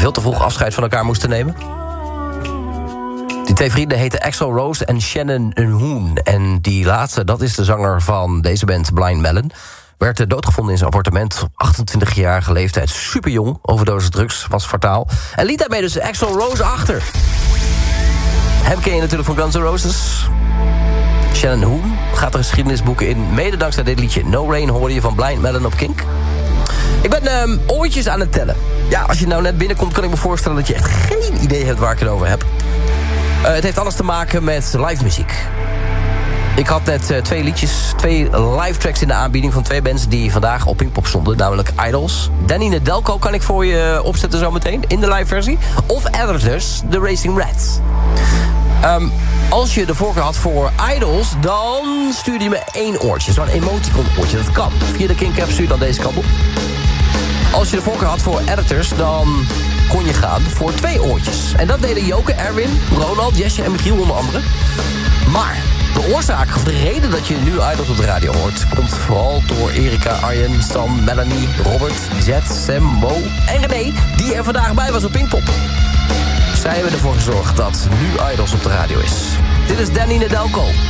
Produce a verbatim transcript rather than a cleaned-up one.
veel te vroeg afscheid van elkaar moesten nemen. Die twee vrienden heten Axl Rose en Shannon Hoon. En die laatste, dat is de zanger van deze band Blind Melon. Werd doodgevonden in zijn appartement op achtentwintigjarige leeftijd. Superjong, overdosis drugs, was fataal. En liet daarmee dus Axl Rose achter. Hem ken je natuurlijk van Guns N' Roses. Shannon Hoon gaat de geschiedenisboeken in. Mede dankzij dit liedje No Rain hoorde je van Blind Melon op Kink. Ik ben um, oortjes aan het tellen. Ja, als je nou net binnenkomt kan ik me voorstellen dat je echt geen idee hebt waar ik het over heb. Uh, het heeft alles te maken met live muziek. Ik had net uh, twee liedjes, twee live tracks in de aanbieding van twee bands die vandaag op Pinkpop stonden, namelijk Idols. Danny Nedelko kan ik voor je opzetten zometeen in de live versie. Of Editors, The Racing Rats. Um, als je de voorkeur had voor Idols, dan stuurde je me één oortje. Zo'n emoticon oortje, dat kan. Via de Kink app stuur je dan deze kant op. Als je de voorkeur had voor Editors, dan kon je gaan voor twee oortjes. En dat deden Joke, Erwin, Ronald, Jesse en Michiel onder andere. Maar de oorzaak, of de reden dat je nu Idols op de radio hoort, komt vooral door Erika, Arjen, Stan, Melanie, Robert, Zet, Sam, Mo en René, die er vandaag bij was op Pinkpop. Zij hebben ervoor gezorgd dat nu Idols op de radio is. Dit is Danny Nedelko.